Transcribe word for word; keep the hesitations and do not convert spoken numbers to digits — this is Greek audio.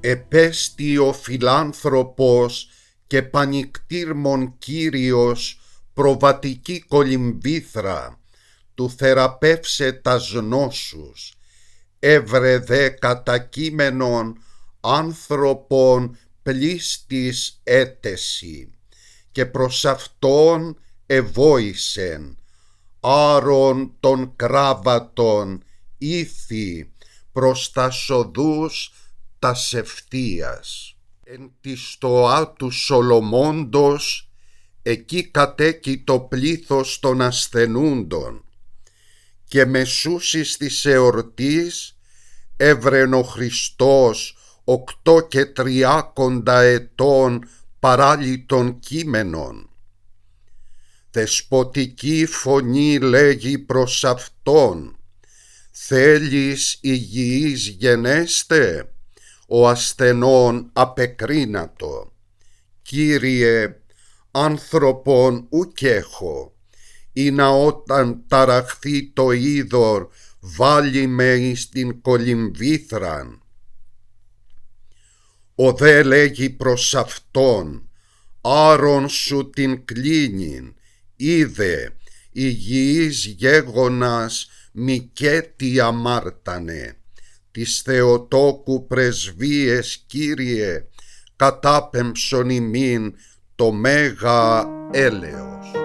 Επέστη ο φιλάνθρωπος και πανικτήρμον Κύριος προβατική κολυμβήθρα, του θεραπεύσε τας νόσους, έβρε δε κατακείμενον άνθρωπον πλήστης έτεση, και προς αυτόν εβόησεν, άρων των κράβατων ήθη προς τας οδούς τας ευθείας. Εν τη στοά του Σολομώντος, εκεί κατέκει το πλήθος των ασθενούντων, και μεσούσης της εορτής έβρεν ο Χριστός οκτώ και τριάκοντα ετών παράλυτων κείμενων. Δεσποτική φωνή λέγει προς αυτόν, θέλεις υγιής γενέστε? Ο ασθενών απεκρίνατο, Κύριε, άνθρωπον ουκ έχω, ή να όταν ταραχθεί το είδωρ βάλει με εις την κολυμβήθραν. Ο δε λέγει προς αυτόν, άρον σου την κλίνην, είδε, υγιής γέγονας μικέτι αμάρτανε. Της Θεοτόκου πρεσβείες, Κύριε, κατάπεμψον ημίν το μέγα έλεος.